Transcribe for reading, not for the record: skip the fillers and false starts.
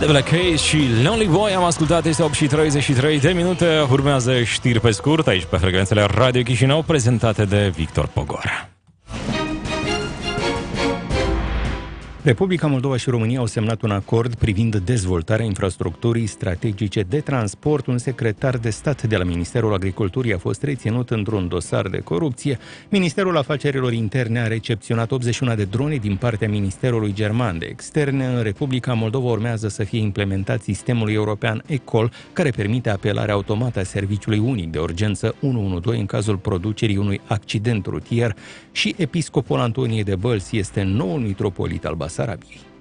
The Black Keys și Lonely Boy am ascultat, este 8 și 33 de minute. Urmează știri pe scurt aici pe frecvențele Radio Chișinău, prezentate de Victor Pogora. Republica Moldova și România au semnat un acord privind dezvoltarea infrastructurii strategice de transport. Un secretar de stat de la Ministerul Agriculturii a fost reținut într-un dosar de corupție. Ministerul Afacerilor Interne a recepționat 81 de drone din partea Ministerului German de Externe. În Republica Moldova urmează să fie implementat sistemul european ECOL, care permite apelarea automată a serviciului unic de urgență 112 în cazul producerii unui accident rutier, și episcopul Antonie de Bălți este noul mitropolit al Basarabiei.